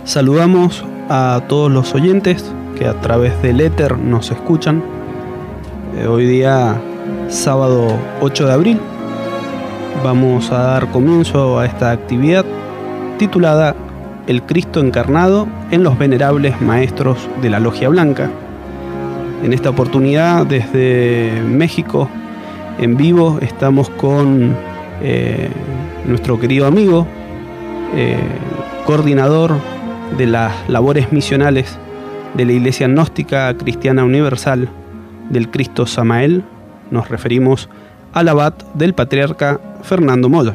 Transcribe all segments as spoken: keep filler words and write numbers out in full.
Saludamos a todos los oyentes que a través del éter nos escuchan. Eh, hoy día, sábado ocho de abril, vamos a dar comienzo a esta actividad titulada El Cristo encarnado en los venerables maestros de la Logia Blanca. En esta oportunidad, desde México, en vivo, estamos con eh, nuestro querido amigo, eh, coordinador de las labores misionales de la Iglesia Gnóstica Cristiana Universal del Cristo Samael. Nos referimos al abad del patriarca Fernando Moya.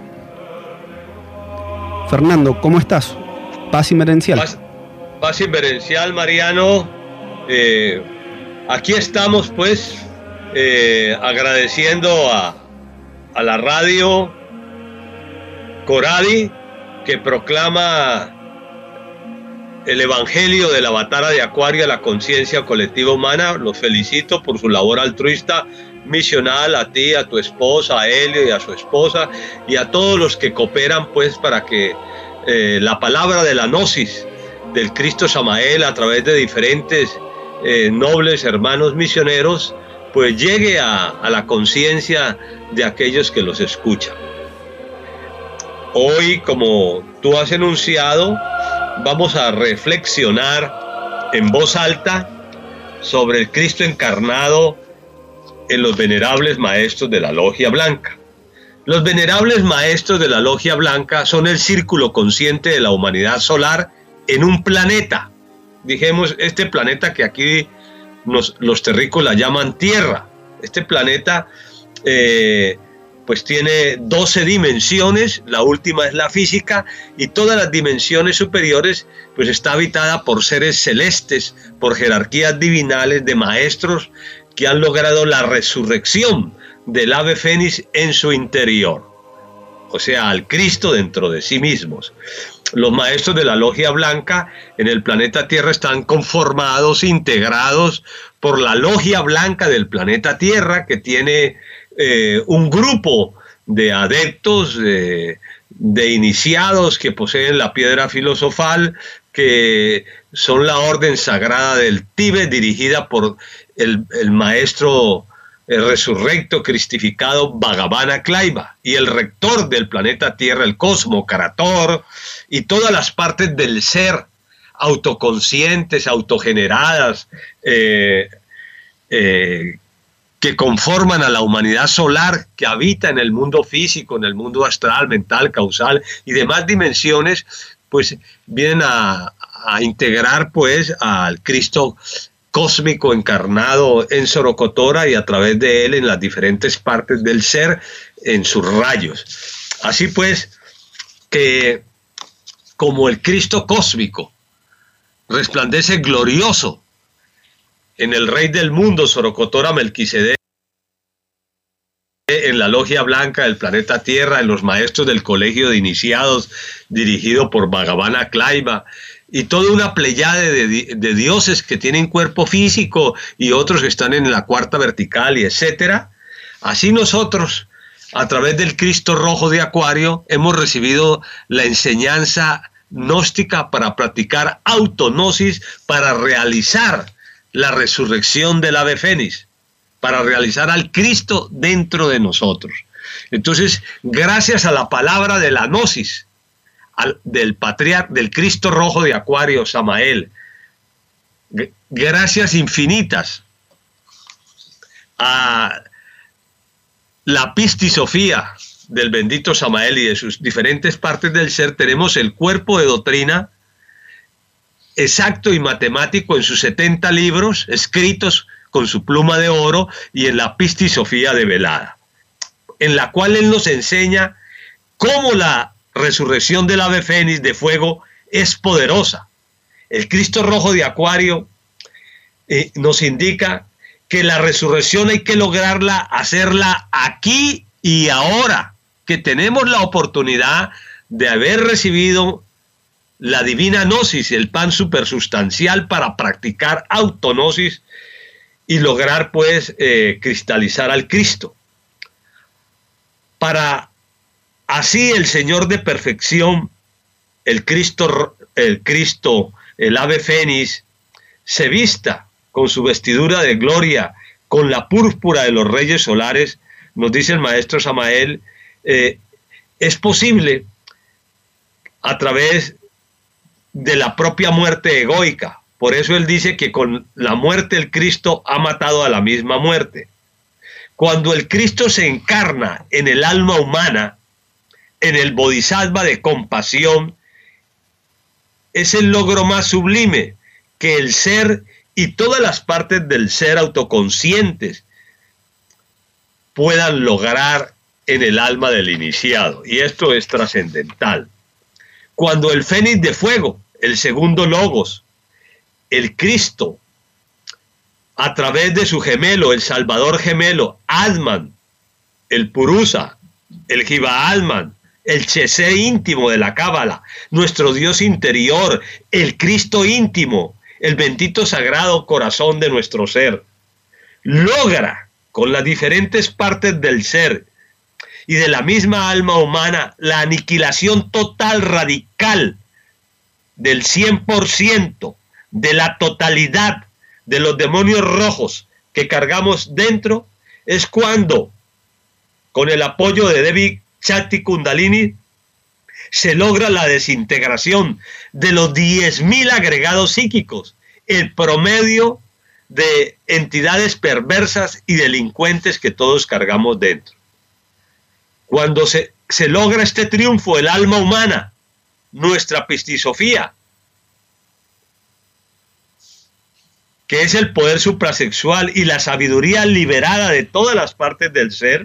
Fernando, ¿cómo estás? Paz inmerencial. Paz, paz inmerencial, Mariano. Eh, aquí estamos, pues, eh, agradeciendo a, a la radio Coradi, que proclama el Evangelio de la Batara de Acuario a la conciencia colectiva humana. Los felicito por su labor altruista misional, a ti, a tu esposa, a Helio y a su esposa, y a todos los que cooperan, pues, para que eh, la palabra de la gnosis del Cristo Samael a través de diferentes eh, nobles hermanos misioneros, pues llegue a, a la conciencia de aquellos que los escuchan. Hoy, como tú has enunciado, vamos a reflexionar en voz alta sobre el Cristo encarnado en los venerables maestros de la Logia Blanca. Los venerables maestros de la Logia Blanca son el círculo consciente de la humanidad solar en un planeta. Dijimos, este planeta que aquí nos, los terrícolas llaman Tierra. Este planeta eh, pues tiene doce dimensiones, la última es la física, y todas las dimensiones superiores pues está habitada por seres celestes, por jerarquías divinales de maestros que han logrado la resurrección del ave fénix en su interior, o sea, al Cristo dentro de sí mismos. Los maestros de la Logia Blanca en el planeta Tierra están conformados, integrados por la Logia Blanca del planeta Tierra, que tiene eh, un grupo de adeptos, eh, de iniciados que poseen la piedra filosofal, que son la orden sagrada del Tíbet, dirigida por el, el maestro el resurrecto, cristificado Bhagavana Klaiba, y el rector del planeta Tierra, el Cosmo, Karator, y todas las partes del ser autoconscientes, autogeneradas, eh, eh, que conforman a la humanidad solar que habita en el mundo físico, en el mundo astral, mental, causal y demás dimensiones, pues vienen a, a integrar pues al Cristo cósmico encarnado en Sorocotora y a través de él en las diferentes partes del ser, en sus rayos. Así pues, que como el Cristo cósmico resplandece glorioso en el Rey del mundo, Sorocotora Melquisedec, en la Logia Blanca del planeta Tierra, en los maestros del Colegio de Iniciados, dirigido por Bhagavana Klaiba, y toda una pleyade de, de dioses que tienen cuerpo físico y otros que están en la cuarta vertical y etcétera. Así nosotros, a través del Cristo Rojo de Acuario, hemos recibido la enseñanza gnóstica para practicar autognosis, para realizar la resurrección del ave fénix, para realizar al Cristo dentro de nosotros. Entonces, gracias a la palabra de la gnosis, al, del patriarca, del Cristo Rojo de Acuario, Samael, gracias infinitas a la pistisofía del bendito Samael y de sus diferentes partes del ser, tenemos el cuerpo de doctrina exacto y matemático en sus setenta libros, escritos con su pluma de oro, y en la pistisofía develada, en la cual él nos enseña cómo la resurrección del ave fénix de fuego es poderosa. El Cristo Rojo de Acuario eh, nos indica que la resurrección hay que lograrla, hacerla aquí y ahora, que tenemos la oportunidad de haber recibido la divina gnosis, el pan supersustancial, para practicar autognosis y lograr pues eh, cristalizar al Cristo. Para así el Señor de perfección, el Cristo el Cristo, el ave fénix, se vista con su vestidura de gloria, con la púrpura de los reyes solares, nos dice el maestro Samael, eh, es posible a través de la propia muerte egoica. Por eso él dice que con la muerte el Cristo ha matado a la misma muerte. Cuando el Cristo se encarna en el alma humana, en el bodhisattva de compasión, es el logro más sublime que el ser y todas las partes del ser autoconscientes puedan lograr en el alma del iniciado. Y esto es trascendental. Cuando el fénix de fuego, el segundo logos, el Cristo, a través de su gemelo, el Salvador gemelo, Atman, el Purusa, el Jiva Atman, el Chesed íntimo de la Cábala, nuestro Dios interior, el Cristo íntimo, el bendito sagrado corazón de nuestro ser, logra con las diferentes partes del ser y de la misma alma humana la aniquilación total, radical, del cien por ciento, de la totalidad de los demonios rojos que cargamos dentro, es cuando, con el apoyo de Devi Shakti Kundalini, se logra la desintegración de los diez mil agregados psíquicos, el promedio de entidades perversas y delincuentes que todos cargamos dentro. Cuando se, se logra este triunfo del alma humana, nuestra pistisofía, que es el poder suprasexual y la sabiduría liberada de todas las partes del ser,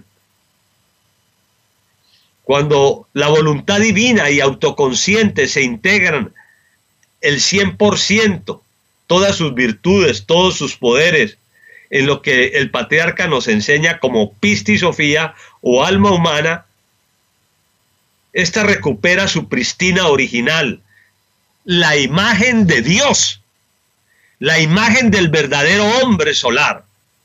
cuando la voluntad divina y autoconsciente se integran el cien por ciento, todas sus virtudes, todos sus poderes, en lo que el patriarca nos enseña como pistisofía o alma humana, esta recupera su pristina original, la imagen de Dios, la imagen del verdadero hombre solar.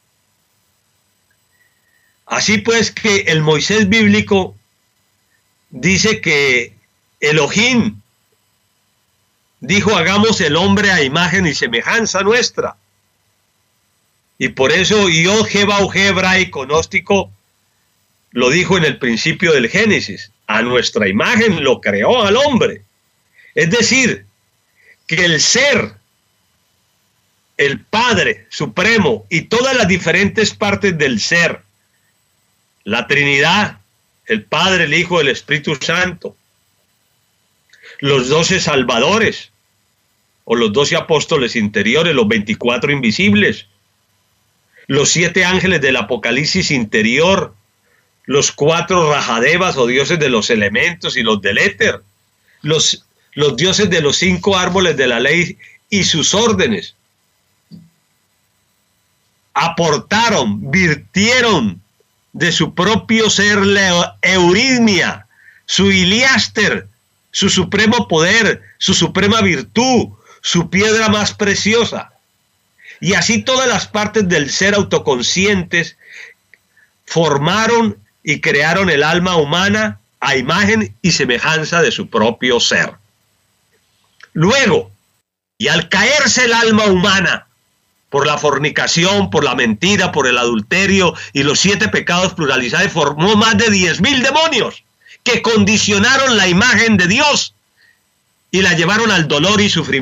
Así pues que el Moisés bíblico dice que Elohim dijo: hagamos el hombre a imagen y semejanza nuestra. Y por eso Yod He Vav He hebraico gnóstico lo dijo en el principio del Génesis: a nuestra imagen lo creó al hombre. Es decir, que el ser, el Padre Supremo y todas las diferentes partes del ser, la Trinidad, el Padre, el Hijo, el Espíritu Santo, los doce salvadores, o los doce apóstoles interiores, los veinticuatro invisibles, los siete ángeles del Apocalipsis interior, los cuatro Rajadevas o dioses de los elementos y los del éter, los, los dioses de los cinco árboles de la ley y sus órdenes, aportaron, virtieron de su propio ser la euritmia, su iliáster, su supremo poder, su suprema virtud, su piedra más preciosa. Y así todas las partes del ser autoconscientes formaron y crearon el alma humana a imagen y semejanza de su propio ser. Luego, y al caerse el alma humana por la fornicación, por la mentira, por el adulterio y los siete pecados pluralizados, formó más de diez mil demonios que condicionaron la imagen de Dios y la llevaron al dolor y sufrimiento.